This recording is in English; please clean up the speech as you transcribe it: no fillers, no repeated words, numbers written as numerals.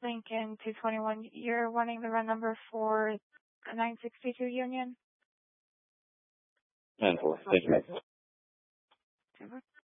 Lincoln 221. You're wanting the run number for 962 Union? And thank you. Super.